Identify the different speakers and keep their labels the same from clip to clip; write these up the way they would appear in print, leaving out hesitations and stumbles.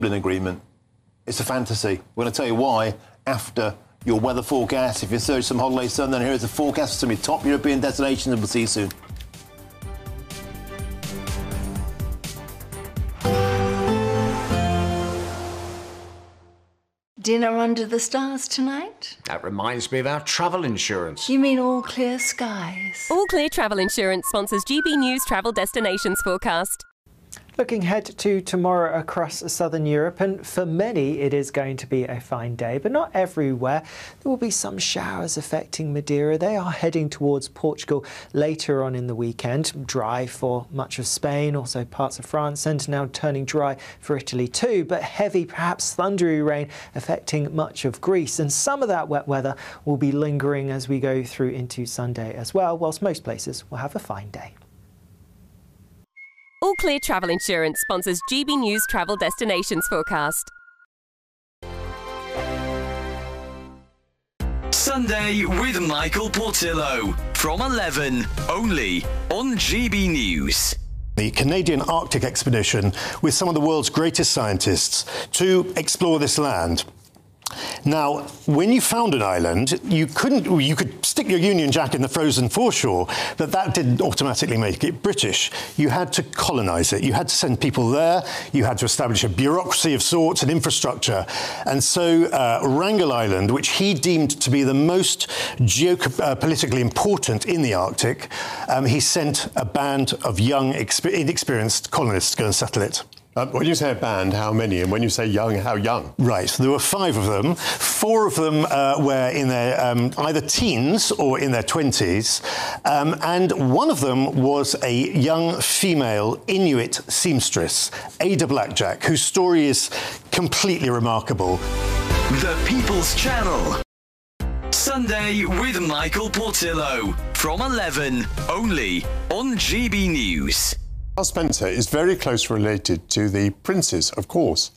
Speaker 1: agreement. It's a fantasy. We're going to tell you why after your weather forecast. If you search some holiday sun, then here is the forecast for some of your top European destinations, and we'll see you soon.
Speaker 2: Dinner under the stars tonight?
Speaker 3: That reminds me of our travel insurance.
Speaker 2: You mean All Clear Skies?
Speaker 4: All Clear Travel Insurance sponsors GB News Travel Destinations Forecast.
Speaker 5: Looking ahead to tomorrow across southern Europe, and for many it is going to be a fine day, but not everywhere. There will be some showers affecting Madeira. They are heading towards Portugal later on in the weekend. Dry for much of Spain, also parts of France, and now turning dry for Italy too, but heavy, perhaps thundery rain affecting much of Greece. And some of that wet weather will be lingering as we go through into Sunday as well, whilst most places will have a fine day.
Speaker 4: All Clear Travel Insurance sponsors GB News Travel Destinations Forecast.
Speaker 6: Sunday with Michael Portillo from 11, only on GB News.
Speaker 7: The Canadian Arctic expedition with some of the world's greatest scientists to explore this land. Now, when you found an island, you could stick your Union Jack in the frozen foreshore, but that didn't automatically make it British. You had to colonise it. You had to send people there. You had to establish a bureaucracy of sorts and infrastructure. And so Wrangel Island, which he deemed to be the most geopolitically important in the Arctic, he sent a band of young, inexperienced colonists to go and settle it.
Speaker 8: When you say a band, how many? And when you say young, how young?
Speaker 7: Right, there were 5 of them. 4 of them were in their either teens or in their 20s. And one of them was a young female Inuit seamstress, Ada Blackjack, whose story is completely remarkable.
Speaker 6: The People's Channel. Sunday with Michael Portillo from 11, only on GB News.
Speaker 8: Charles Spencer is very closely related to the princes, of course.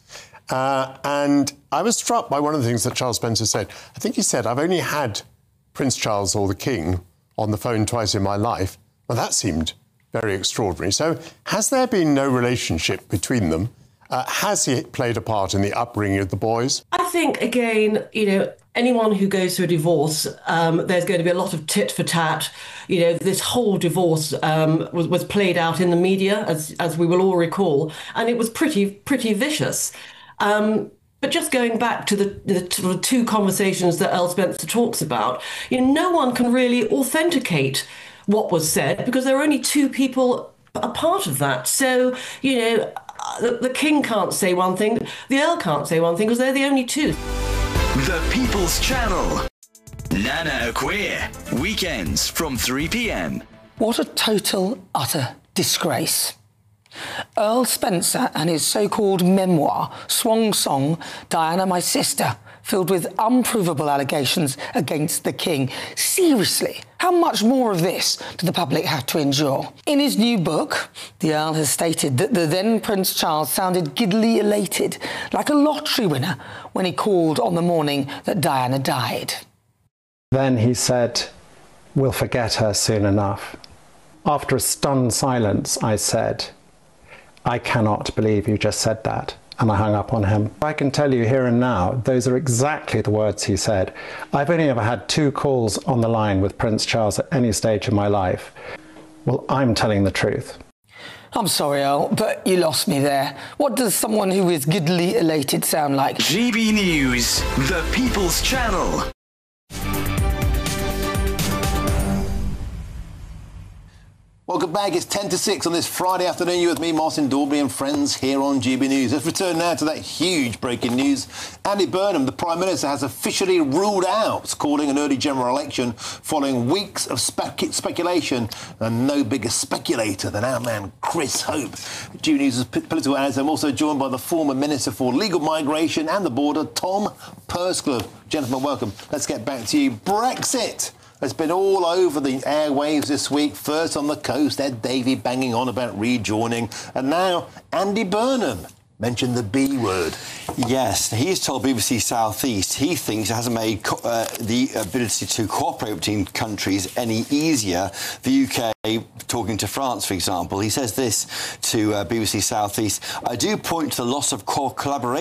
Speaker 8: And I was struck by one of the things that Charles Spencer said. I think he said, I've only had Prince Charles or the King on the phone twice in my life. Well, that seemed very extraordinary. So has there been no relationship between them? Has he played a part in the upbringing of the boys?
Speaker 9: I think, again, anyone who goes through a divorce, there's going to be a lot of tit for tat. This whole divorce was played out in the media, as we will all recall, and it was pretty vicious. But just going back to the sort of 2 conversations that Earl Spencer talks about, no one can really authenticate what was said because there are only 2 people a part of that. So, the King can't say one thing, the Earl can't say one thing because they're the only 2.
Speaker 6: The People's Channel. Nana Queer. Weekends from 3 p.m.
Speaker 10: What a total, utter disgrace. Earl Spencer and his so-called memoir, Swan Song, Diana, My Sister, filled with unprovable allegations against the King. Seriously, how much more of this do the public have to endure? In his new book, the Earl has stated that the then Prince Charles sounded giddily elated, like a lottery winner, when he called on the morning that Diana died.
Speaker 11: Then he said, "We'll forget her soon enough." After a stunned silence, I said, "I cannot believe you just said that." And I hung up on him. I can tell you here and now, those are exactly the words he said. I've only ever had 2 calls on the line with Prince Charles at any stage of my life. Well, I'm telling the truth.
Speaker 10: I'm sorry, Earl, but you lost me there. What does someone who is giddily elated sound like?
Speaker 6: GB News, the People's Channel.
Speaker 1: Welcome back. It's 10 to 6 on this Friday afternoon. You with me, Martin Daubney, and friends here on GB News. Let's return now to that huge breaking news. Andy Burnham, the Prime Minister, has officially ruled out calling an early general election following weeks of speculation, and no bigger speculator than our man Chris Hope. GB News' political analyst. I'm also joined by the former Minister for Legal Migration and the Border, Tom Pursglove. Gentlemen, welcome. Let's get back to you. Brexit has been all over the airwaves this week. First on the coast, Ed Davey banging on about rejoining, and now Andy Burnham mentioned the B word.
Speaker 12: Yes, he's told BBC South East he thinks it hasn't made the ability to cooperate between countries any easier. The UK talking to France, for example. He says this to BBC South East: "I do point to the loss of collaboration